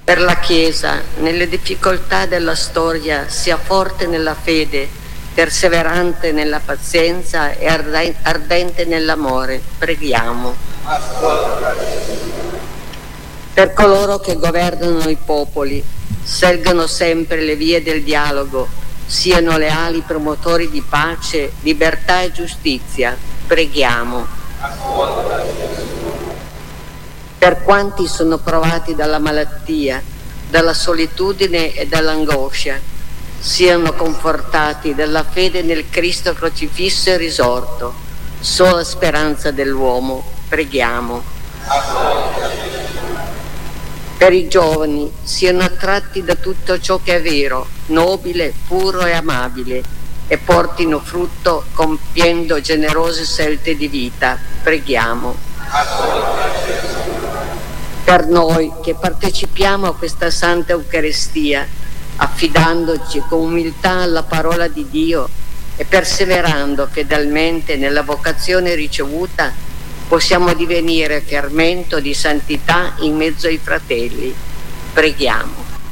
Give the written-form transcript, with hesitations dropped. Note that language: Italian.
Per la Chiesa, nelle difficoltà della storia, sia forte nella fede, perseverante nella pazienza e ardente nell'amore. Preghiamo. Per coloro che governano i popoli, scelgano sempre le vie del dialogo, siano leali promotori di pace, libertà e giustizia. Preghiamo. Per quanti sono provati dalla malattia, dalla solitudine e dall'angoscia, siano confortati dalla fede nel Cristo crocifisso e risorto, sola speranza dell'uomo. Preghiamo. Per i giovani, siano attratti da tutto ciò che è vero, nobile, puro e amabile, e portino frutto compiendo generose scelte di vita. Preghiamo. Per noi che partecipiamo a questa Santa Eucaristia, affidandoci con umiltà alla parola di Dio e perseverando fedelmente nella vocazione ricevuta, possiamo divenire fermento di santità in mezzo ai fratelli. Preghiamo.